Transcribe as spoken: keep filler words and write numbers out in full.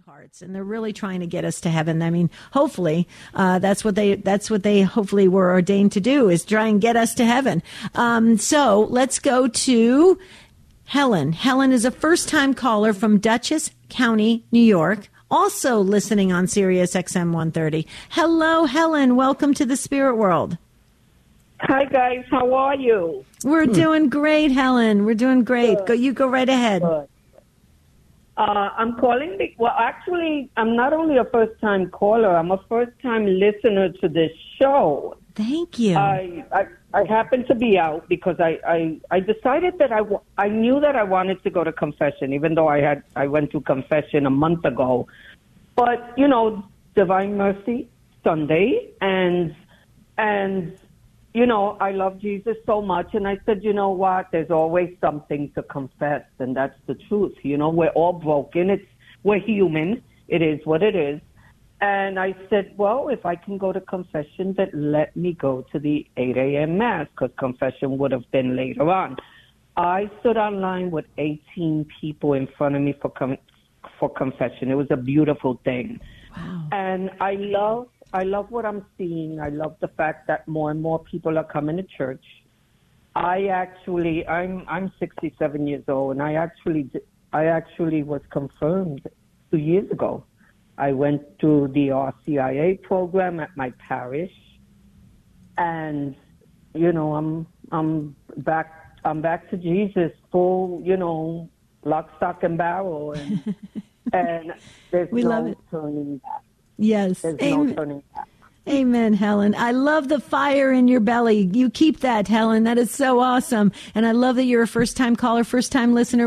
hearts, and they're really trying to get us to heaven. I mean, hopefully, uh, that's what they that's what they hopefully were ordained to do, is try and get us to heaven. Um, so let's go to Helen. Helen is a first-time caller from Dutchess County, New York, also listening on Sirius X M one thirty. Hello, Helen. Welcome to the Spirit World. Hi, guys. How are you? We're hmm. doing great, Helen. We're doing great. Good. Go, you go right ahead. Good. Uh, I'm calling. The, well, actually, I'm not only a first-time caller. I'm a first-time listener to this show. Thank you. I I, I happened to be out because I, I, I decided that I, I knew that I wanted to go to confession, even though I had I went to confession a month ago. But you know, Divine Mercy Sunday, and and. You know, I love Jesus so much, and I said, you know what, there's always something to confess, and that's the truth. You know, we're all broken. It's we're human. It is what it is. And I said, well, if I can go to confession, then let me go to the eight a.m. Mass, because confession would have been later on. I stood online with eighteen people in front of me for com- for confession. It was a beautiful thing. Wow. And I love I love what I'm seeing. I love the fact that more and more people are coming to church. I actually, I'm I'm sixty-seven years old, and I actually I actually was confirmed two years ago. I went to the R C I A program at my parish, and you know, I'm I'm back I'm back to Jesus, full, you know, lock, stock, and barrel, and and there's we no love it. turning back. Yes. There's Amen. no turning back. Amen, Helen. I love the fire in your belly. You keep that, Helen. That is so awesome. And I love that you're a first-time caller, first-time listener.